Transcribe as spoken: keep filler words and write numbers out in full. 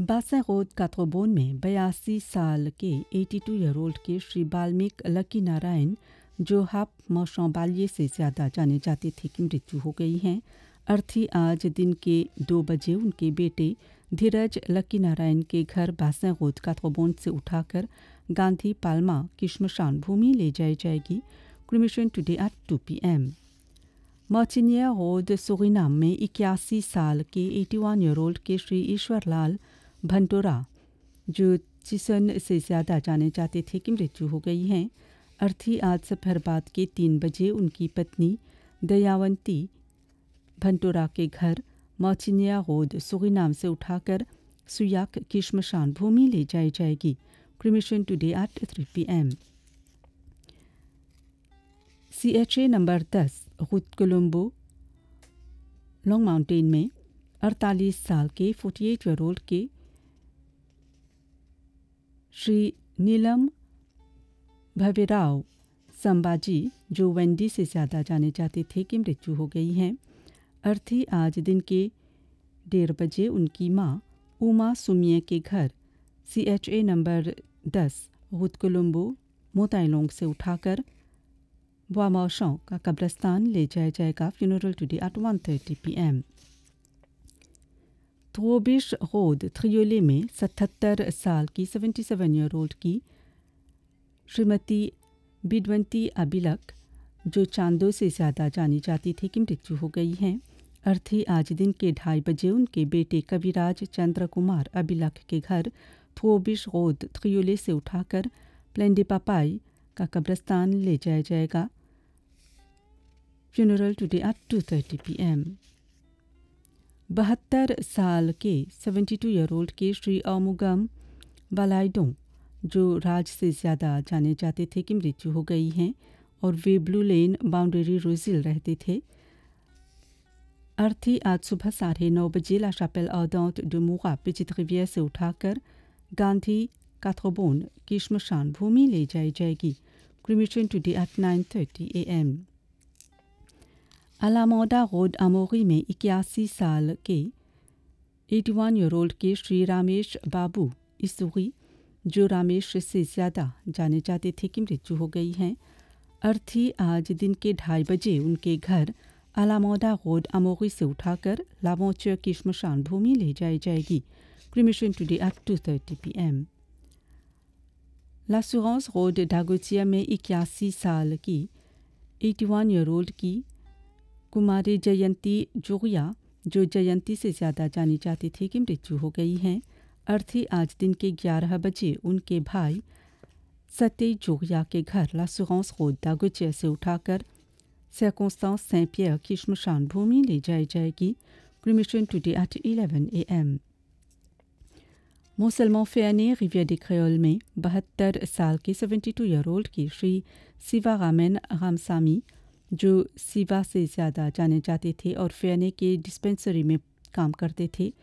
बासा रोड कातरोबोन में बयासी साल के बयासी ईयर ओल्ड के श्री बाल्मीक लकी नारायण जो हाप मौशंबालिए से ज़्यादा जाने जाते थे की मृत्यु हो गई है। अर्थी आज दिन के दो बजे उनके बेटे धीरज लकी नारायण के घर बासा रोड कातरोबोन से उठाकर गांधी पाल्मा की श्मशान भूमि ले जाई जाएगी। Cremation today at two P M. मौचिनिया road Suriname में इक्यासी साल के इक्यासी ईयर ओल्ड के श्री ईश्वरलाल भंटोरा जो चिसन से ज़्यादा जाने जाते थे की मृत्यु हो गई है। अर्थी आज दोपहर बाद के तीन बजे उनकी पत्नी दयावंती भंटोरा के घर मौचिनिया रोड सुरीनाम से उठाकर सुयाक की श्मशान भूमि ले जाई जाएगी। Cremation today at three P M. C H A number दस रूट कोलंबो लॉन्ग माउंटेन में अड़तालीस साल के अड़तालीस ईयर ओल्ड के श्री नीलम भवेराव संबाजी जो वेंडी से ज़्यादा जाने जाते थे की मृत्यु हो गई है। अर्थी आज दिन के डेढ़ बजे उनकी माँ उमा सुमिया के घर सी एच ए नंबर दस रूट कोलंबो मोताइलोंग से उठाकर बुआमौशों का कब्रस्तान ले जाया जाएगा। Funeral today at one thirty P M. थ्रोबिश road थ्रियोले में सतहत्तर साल की सतहत्तर ईयर ओल्ड की श्रीमती बिडवंती अबिलक जो चांदो से ज़्यादा जानी जाती थी की मृत्यु हो गई है। अर्थी आज दिन के ढाई बजे उनके बेटे कविराज चंद्र कुमार अबिलक के घर थ्रोबिश रोड थ्रियोले से उठाकर प्लेंडे पापाई का कब्रस्तान ले जाया जाएगा। Funeral today at two thirty P M. बहत्तर साल के बहत्तर ईयर ओल्ड के श्री अमुगम बलाइडों जो राज से ज़्यादा जाने जाते थे की मृत्यु हो गई है और वे ब्लू लेन बाउंड्री रोजिल रहते थे। अर्थी आज सुबह साढ़े नौ बजे ला शापेल ऑर्डोंट डू मुगा पिचित रिवियर से उठाकर गांधी कातरोबोन की श्मशान भूमि ले जाई जाएगी। Cremation today at nine thirty A M. अलामोदा road अमोरी में इक्यासी साल के इक्यासी ईयर ओल्ड के श्री रामेश बाबू इसुरी जो रामेश से ज़्यादा जाने जाते थे की मृत्यु हो गई है। अर्थी आज दिन के ढाई बजे उनके घर अलामोदा रोड अमोरी से उठाकर लावोचर की श्मशान भूमि ले जाई जाएगी। Cremation today at two thirty P M. लासुरेंस road डागोचिया में इक्यासी साल की इक्यासी ईयर ओल्ड की कुमारी जयंती जोगिया जो जयंती से ज़्यादा जानी जाती थी की मृत्यु हो गई है। अर्थी आज दिन के ग्यारह बजे उनके भाई सत्य जोगिया के घर लासुरेंस रोड डागोचिया से उठाकर सर्कंस्टेंस सेंट पियर की श्मशान भूमि ले जाई जाएगी। Cremation today at eleven A M. मोसलमों फेने रिवियर D creole में बहत्तर साल के बहत्तर ईयर ओल्ड की श्री सिवा रामेन रामसामी जो सिवा से ज़्यादा जाने जाते थे और फेने के डिस्पेंसरी में काम करते थे